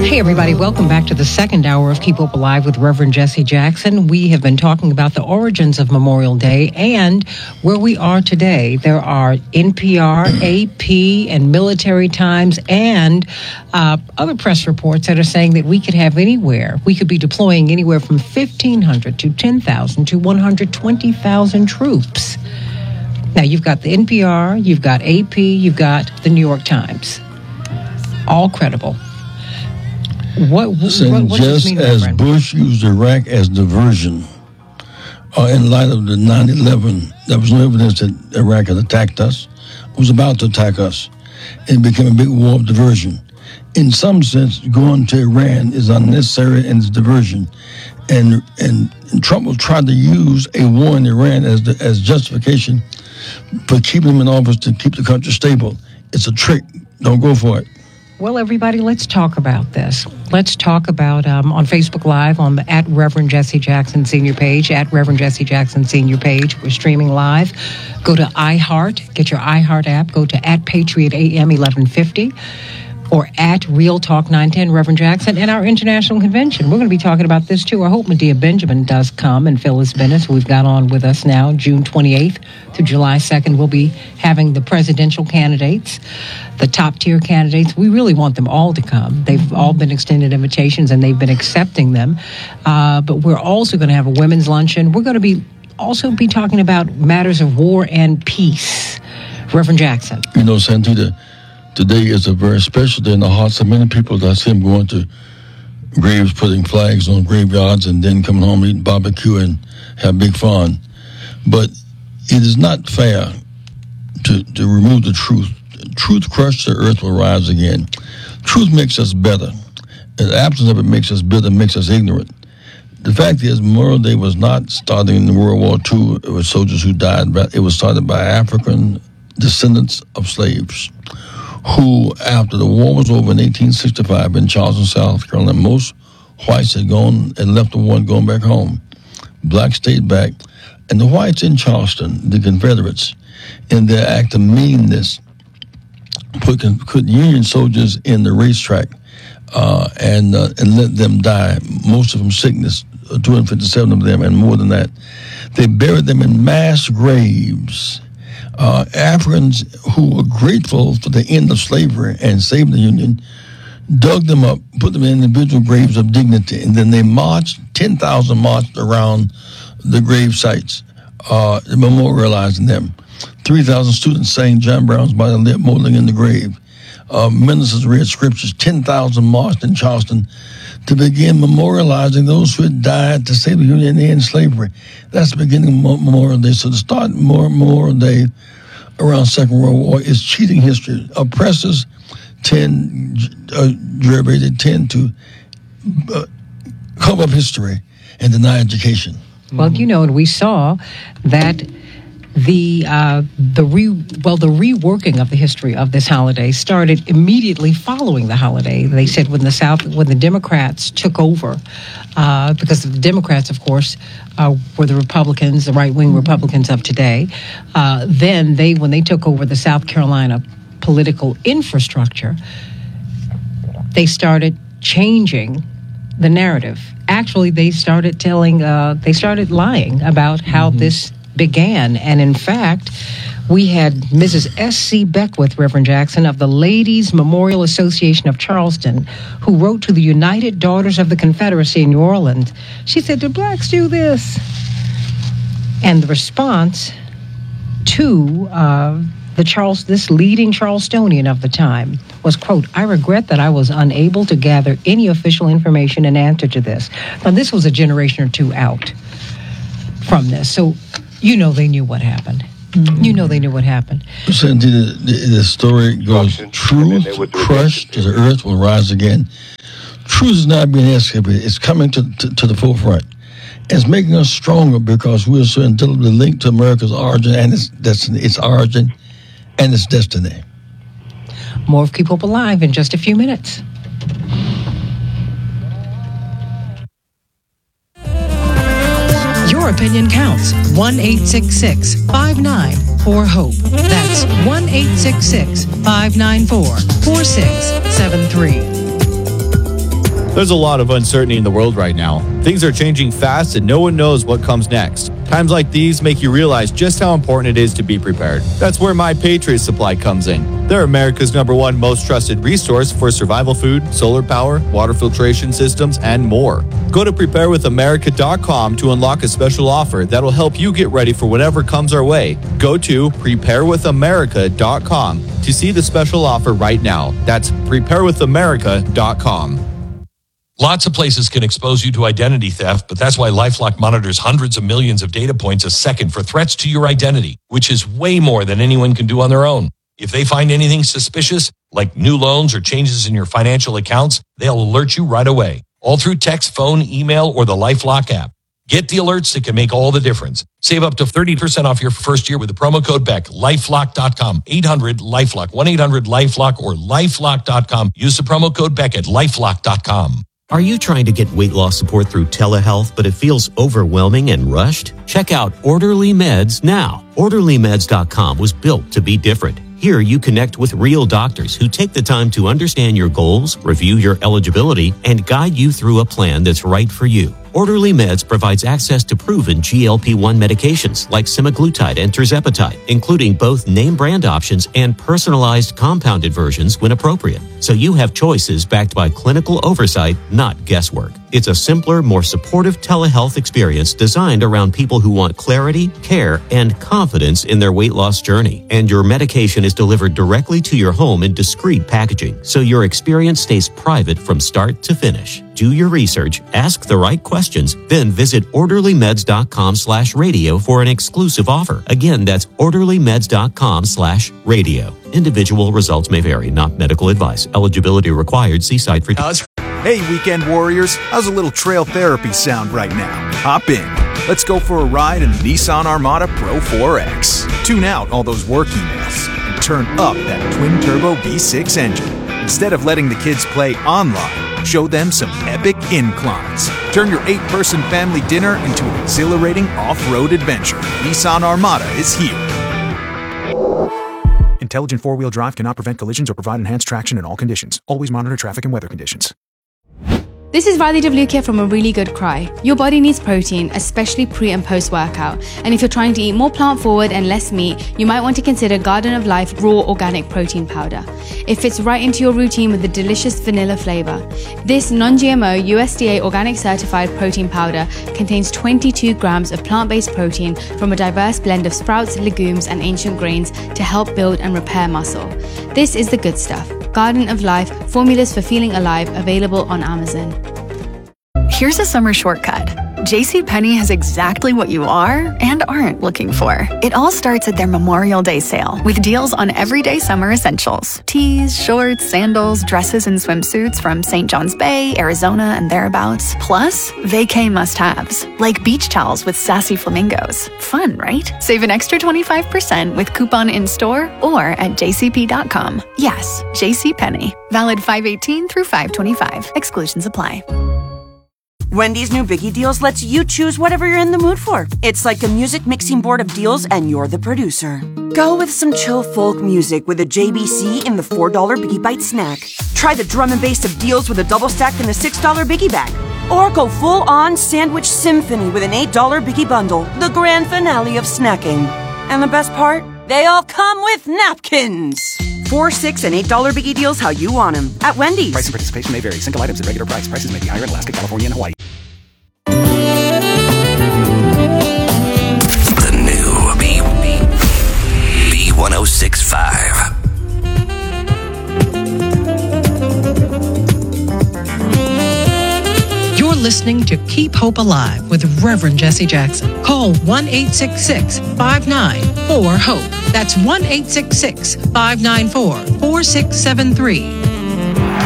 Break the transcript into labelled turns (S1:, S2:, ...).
S1: Hey, everybody. Welcome back to the second hour of Keep Hope Alive with Reverend Jesse Jackson. We have been talking about the origins of Memorial Day and where we are today. There are NPR, AP, and Military Times and other press reports that are saying that we could have anywhere. We could be deploying anywhere from 1,500 to 10,000 to 120,000 troops. Now, you've got the NPR, you've got AP, you've got the New York Times. All credible. What does this mean,
S2: as
S1: Reverend?
S2: Bush used Iraq as diversion, in light of the 9/11, there was no evidence that Iraq had attacked us, was about to attack us. It became a big war of diversion. In some sense, going to Iran is unnecessary and it's diversion. And Trump will try to use a war in Iran as justification for keeping him in office to keep the country stable. It's a trick. Don't go for it.
S1: Well, everybody, let's talk about this. Let's talk about on Facebook Live on the at Reverend Jesse Jackson Senior page, at Reverend Jesse Jackson Senior page. We're streaming live. Go to iHeart, get your iHeart app. Go to at Patriot AM 1150 or at Real Talk 910 Reverend Jackson and our international convention. We're going to be talking about this too. I hope Medea Benjamin does come and Phyllis Bennis, who we've got on with us now, June 28th through July 2nd. We'll be having the presidential candidates, the top tier candidates. We really want them all to come. They've all been extended invitations and they've been accepting them. But we're also going to have a women's luncheon. We're going to also be talking about matters of war and peace. Reverend Jackson.
S2: You know, Santita, today is a very special day in the hearts of many people. I see them going to graves, putting flags on graveyards, and then coming home, eating barbecue, and have big fun. But it is not fair to remove the truth. Truth crushed, the earth will rise again. Truth makes us better. The absence of it makes us bitter, makes us ignorant. The fact is, Memorial Day was not starting in World War II. It was soldiers who died. It was started by African descendants of slaves who, after the war was over in 1865 in Charleston, South Carolina, most whites had gone and left the war and gone back home. Blacks stayed back. And the whites in Charleston, the Confederates, in their act of meanness, put Union soldiers in the racetrack and let them die, most of them sickness, 257 of them, and more than that. They buried them in mass graves. Africans who were grateful for the end of slavery and saving the Union dug them up, put them in individual graves of dignity, and then they marched, 10,000 marched around the grave sites, memorializing them. 3,000 students sang John Brown's By the Lip Molding in the Grave. Ministers read scriptures. 10,000 marched in Charleston to begin memorializing those who had died to save the Union and end slavery. That's the beginning of Memorial Day. So to start Memorial Day around Second World War is cheating history. Oppressors tend to cover up history and deny education.
S1: Well, you know, and we saw that the reworking of the history of this holiday started immediately following the holiday. They said when the Democrats took over, because the Democrats, of course, were the Republicans, the right-wing Republicans of today. Then when they took over the South Carolina political infrastructure, they started changing the narrative. Actually, they started lying about how this began. And in fact, we had Mrs. S.C. Beckwith, Reverend Jackson, of the Ladies Memorial Association of Charleston, who wrote to the United Daughters of the Confederacy in New Orleans. She said, "Did blacks do this?" And the response to this leading Charlestonian of the time was, quote, "I regret that I was unable to gather any official information in answer to this." Now, this was a generation or two out from this. So, you know they knew what happened. Mm-hmm. You know they knew what happened.
S2: So the story goes, truth crushed, the earth will rise again. Truth is not being excavated. It's coming to the forefront. It's making us stronger because we're so indelibly linked to America's origin and its destiny, its origin and its destiny.
S1: More of Keep Hope Alive in just a few minutes. Your opinion counts. 1-866-594-HOPE. That's 1-866-594-4673.
S3: There's a lot of uncertainty in the world right now. Things are changing fast and no one knows what comes next. Times like these make you realize just how important it is to be prepared. That's where My Patriot Supply comes in. They're America's #1 most trusted resource for survival food, solar power, water filtration systems, and more. Go to preparewithamerica.com to unlock a special offer that'll help you get ready for whatever comes our way. Go to preparewithamerica.com to see the special offer right now. That's preparewithamerica.com.
S4: Lots of places can expose you to identity theft, but that's why LifeLock monitors hundreds of millions of data points a second for threats to your identity, which is way more than anyone can do on their own. If they find anything suspicious, like new loans or changes in your financial accounts, they'll alert you right away, all through text, phone, email, or the LifeLock app. Get the alerts that can make all the difference. Save up to 30% off your first year with the promo code BECK. LifeLock.com, 800-LifeLock, 1-800-LifeLock, or LifeLock.com. Use the promo code BECK at LifeLock.com.
S5: Are you trying to get weight loss support through telehealth, but it feels overwhelming and rushed? Check out Orderly Meds now. OrderlyMeds.com was built to be different. Here you connect with real doctors who take the time to understand your goals, review your eligibility, and guide you through a plan that's right for you. Orderly Meds provides access to proven GLP-1 medications like semaglutide and tirzepatide, including both name brand options and personalized compounded versions when appropriate. So you have choices backed by clinical oversight, not guesswork. It's a simpler, more supportive telehealth experience designed around people who want clarity, care, and confidence in their weight loss journey. And your medication is delivered directly to your home in discreet packaging, so your experience stays private from start to finish. Do your research, ask the right questions, then visit orderlymeds.com/radio for an exclusive offer. Again, that's orderlymeds.com/radio. Individual results may vary, not medical advice. Eligibility required. See site for details.
S6: Hey, weekend warriors, how's a little trail therapy sound right now? Hop in. Let's go for a ride in the Nissan Armada Pro 4X. Tune out all those work emails and turn up that twin-turbo V6 engine. Instead of letting the kids play online, show them some epic inclines. Turn your 8-person family dinner into an exhilarating off-road adventure. Nissan Armada is here. Intelligent four-wheel drive cannot prevent collisions or provide enhanced traction in all conditions. Always monitor traffic and weather conditions.
S7: This is Riley Devlukia from A Really Good Cry. Your body needs protein, especially pre and post workout. And if you're trying to eat more plant forward and less meat, you might want to consider Garden of Life Raw Organic Protein Powder. It fits right into your routine with a delicious vanilla flavor. This non-GMO USDA organic certified protein powder contains 22 grams of plant-based protein from a diverse blend of sprouts, legumes, and ancient grains to help build and repair muscle. This is the good stuff. Garden of Life, formulas for feeling alive, available on Amazon.
S8: Here's a summer shortcut. JCPenney has exactly what you are and aren't looking for. It all starts at their Memorial Day sale with deals on everyday summer essentials. Tees, shorts, sandals, dresses, and swimsuits from St. John's Bay, Arizona, and thereabouts. Plus, vacay must-haves, like beach towels with sassy flamingos. Fun, right? Save an extra 25% with coupon in-store or at jcp.com. Yes, JCPenney. Valid 5/18 through 5/25. Exclusions apply.
S9: Wendy's new Biggie Deals lets you choose whatever you're in the mood for. It's like a music mixing board of deals and you're the producer. Go with some chill folk music with a JBC in the $4 Biggie Bite snack. Try the drum and bass of deals with a double stack in the $6 Biggie bag. Or go full-on sandwich symphony with an $8 Biggie bundle, the grand finale of snacking. And the best part? They all come with napkins. $4, $6, and $8 Biggie Deals how you want them at Wendy's.
S6: Price and participation may vary. Single items at regular price. Prices may be higher in Alaska, California, and Hawaii.
S10: The new B1065.
S1: You're listening to Keep Hope Alive with Reverend Jesse Jackson. Call 1-866-594-HOPE. That's 1-866-594-4673.